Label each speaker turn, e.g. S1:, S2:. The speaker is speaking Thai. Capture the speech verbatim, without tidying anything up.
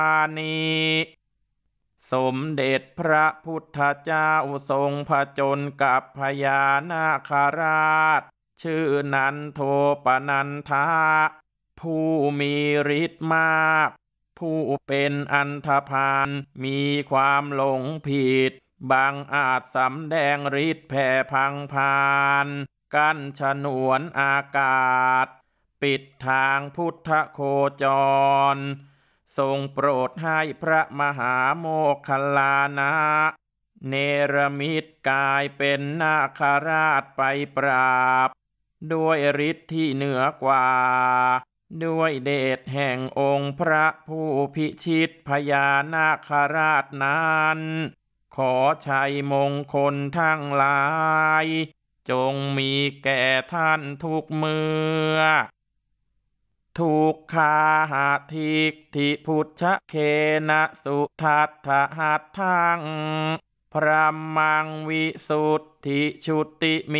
S1: นีสมเด็จพระพุทธเจ้าทรงผจญกับพญานาคราชชื่อนันโทปนันทาผู้มีฤทธิ์มากผู้เป็นอันธพาลมีความหลงผิดบางอาจสำแดงฤทธิ์แผ่พังพานกั้นฉนวนอากาศปิดทางพุทธโคจรทรงโปรดให้พระมหาโมคคัลลานะเนรมิตกายเป็นนาคราชไปปราบด้วยฤทธิ์ที่เหนือกว่าด้วยเดชแห่งองค์พระผู้พิชิตพญานาคราชนั้นขอชัยมงคลทั้งหลายจงมีแก่ท่านทุกเมื่อทุกขาหาทิกทิพุทธเคนะสุทัตถหัตถังพระมังวิสุทธิชุติมิ